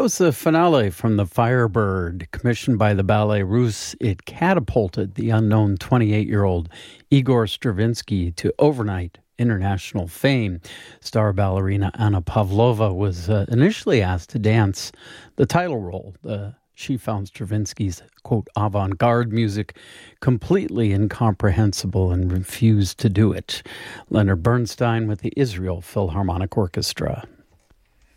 was the finale from The Firebird, commissioned by the Ballet Russe. It catapulted the unknown 28-year-old Igor Stravinsky to overnight international fame. Star ballerina Anna Pavlova was initially asked to dance the title role. She found Stravinsky's, quote, avant-garde music completely incomprehensible and refused to do it. Leonard Bernstein with the Israel Philharmonic Orchestra.